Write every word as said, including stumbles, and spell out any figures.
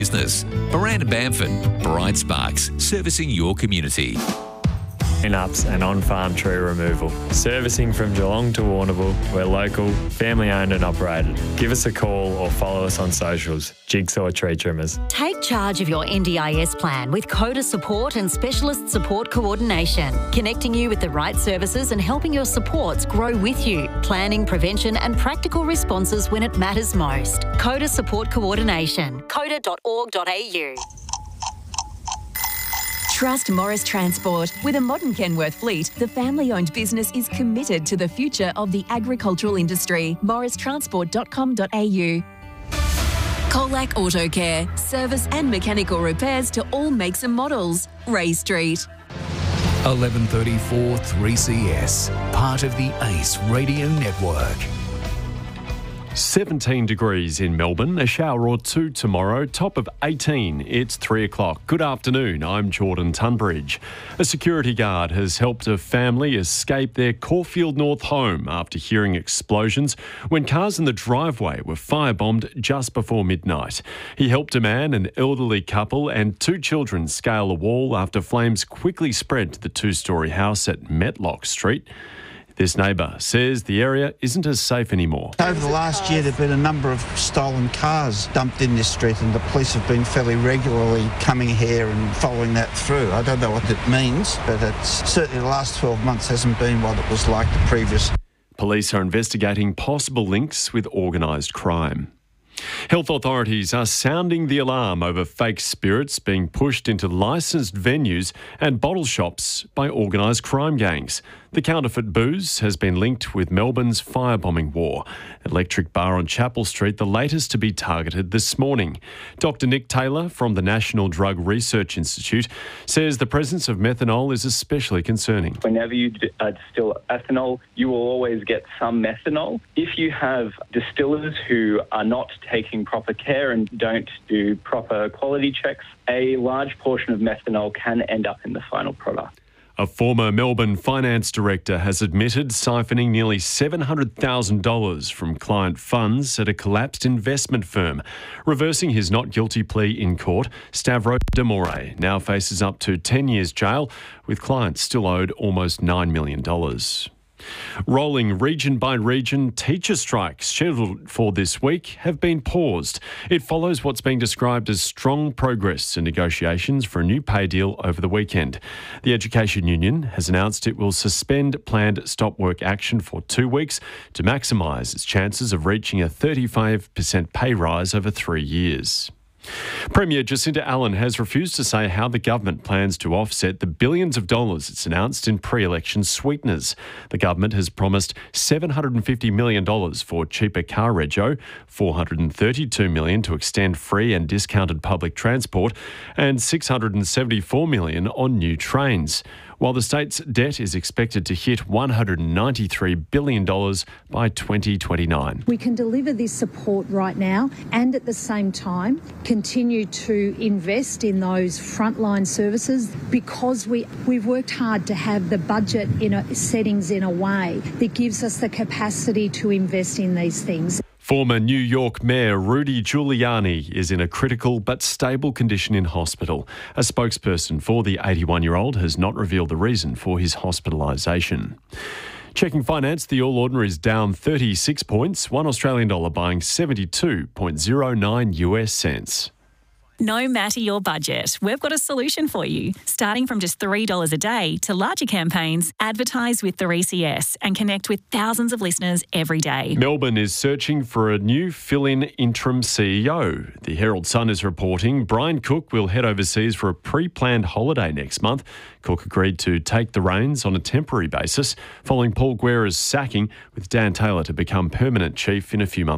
Business. Miranda Bamford, Bright Sparks, servicing your community. Ups and on-farm tree removal. Servicing from Geelong to Warrnambool. We're local, family-owned and operated. Give us a call or follow us on socials. Jigsaw Tree Trimmers. Take charge of your N D I S plan with CODA support and specialist support coordination, connecting you with the right services and helping your supports grow with you. Planning, prevention and practical responses when it matters most. CODA support coordination. coda dot org dot a u. Trust Morris Transport. With a modern Kenworth fleet, the family-owned business is committed to the future of the agricultural industry. morris transport dot com dot a u. Colac Auto Care. Service and mechanical repairs to all makes and models. Ray Street. eleven thirty-four three C S. Part of the ACE Radio Network. seventeen degrees in Melbourne, a shower or two tomorrow, top of eighteen. It's three o'clock. Good afternoon, I'm Jordan Tunbridge. A security guard has helped a family escape their Caulfield North home after hearing explosions when cars in the driveway were firebombed just before midnight. He helped a man, an elderly couple and two children scale a wall after flames quickly spread to the two-storey house at Metlock Street. This neighbour says the area isn't as safe anymore. Over the last year, there have been a number of stolen cars dumped in this street, and the police have been fairly regularly coming here and following that through. I don't know what it means, but it's certainly the last twelve months hasn't been what it was like the previous. Police are investigating possible links with organised crime. Health authorities are sounding the alarm over fake spirits being pushed into licensed venues and bottle shops by organised crime gangs. The counterfeit booze has been linked with Melbourne's firebombing war. Electric Bar on Chapel Street, the latest to be targeted this morning. Doctor Nick Taylor from the National Drug Research Institute says the presence of methanol is especially concerning. Whenever you uh, distill ethanol, you will always get some methanol. If you have distillers who are not taking proper care and don't do proper quality checks, a large portion of methanol can end up in the final product. A former Melbourne finance director has admitted siphoning nearly seven hundred thousand dollars from client funds at a collapsed investment firm. Reversing his not guilty plea in court, Stavro Demore now faces up to ten years jail, with clients still owed almost nine million dollars. Rolling region-by-region teacher strikes scheduled for this week have been paused. It follows what's being described as strong progress in negotiations for a new pay deal over the weekend. The Education Union has announced it will suspend planned stop-work action for two weeks to maximise its chances of reaching a thirty-five percent pay rise over three years. Premier Jacinta Allen has refused to say how the government plans to offset the billions of dollars it's announced in pre-election sweeteners. The government has promised seven hundred fifty million dollars for cheaper car rego, four hundred thirty-two million dollars to extend free and discounted public transport, and six hundred seventy-four million dollars on new trains, while the state's debt is expected to hit one hundred ninety-three billion dollars by twenty twenty-nine. We can deliver this support right now and at the same time continue to invest in those frontline services because we, we've worked hard to have the budget in a, settings in a way that gives us the capacity to invest in these things. Former New York Mayor Rudy Giuliani is in a critical but stable condition in hospital. A spokesperson for the eighty-one-year-old has not revealed the reason for his hospitalisation. Checking finance, the All Ordinary is down thirty-six points, one Australian dollar buying seventy-two point zero nine U S cents. No matter your budget, we've got a solution for you. Starting from just three dollars a day to larger campaigns, advertise with three C S and connect with thousands of listeners every day. Melbourne is searching for a new fill-in interim C E O. The Herald Sun is reporting Brian Cook will head overseas for a pre-planned holiday next month. Cook agreed to take the reins on a temporary basis following Paul Guerra's sacking, with Dan Taylor to become permanent chief in a few months.